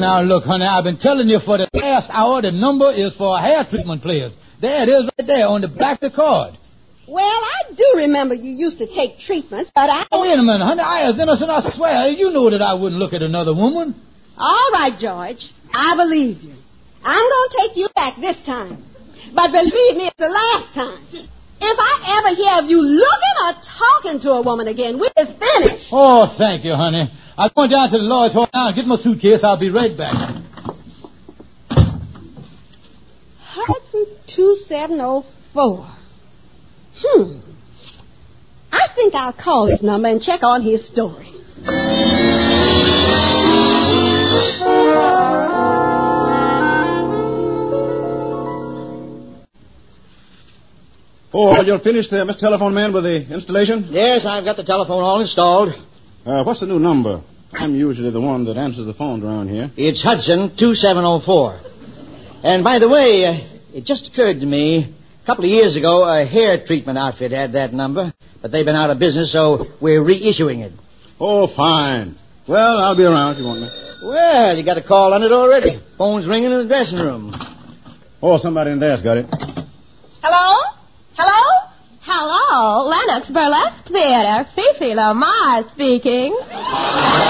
now, look, honey, I've been telling you for the last hour the number is for hair treatment players. There it is right there on the back of the card. Well, I do remember you used to take treatments, but I... Oh, wait a minute, honey. I was innocent, I swear. You know that I wouldn't look at another woman. All right, George. I believe you. I'm going to take you back this time. But believe me, it's the last time. If I ever hear of you looking or talking to a woman again, we're finished. Oh, thank you, honey. I'm going down to the Lloyd's Hall now and get my suitcase. I'll be right back. Hudson 2704. I think I'll call his number and check on his story. Oh, you're finished there, Mr. Telephone Man, with the installation? Yes, I've got the telephone all installed. What's the new number? I'm usually the one that answers the phones around here. It's Hudson 2704. And by the way, it just occurred to me, a couple of years ago, a hair treatment outfit had that number, but they've been out of business, so we're reissuing it. Oh, fine. Well, I'll be around if you want me. Well, you got a call on it already. Phone's ringing in the dressing room. Oh, somebody in there's got it. Hello? Hello? Hello, Lennox Burlesque Theater. Fifi Lamar speaking.